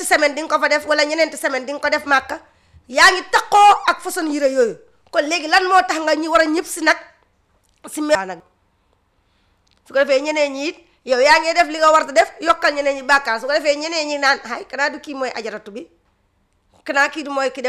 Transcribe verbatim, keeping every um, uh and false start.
semaine di nga ko fa def wala ñeneenti semaine di nga ko def màkka yaa ngi taxoo ak façon yére yooyu kon léegi lan moo tax nga ñu war a ñëpp si nag si nag su ko defee ñeneen ñi it yow yaa ngi def li nga war a def yokkal ñeneen ñi bàkkaar su ko defee ñeneen ñi naan ay kanaa du kii mooy ajaratu bi kanaa kii du mooy ki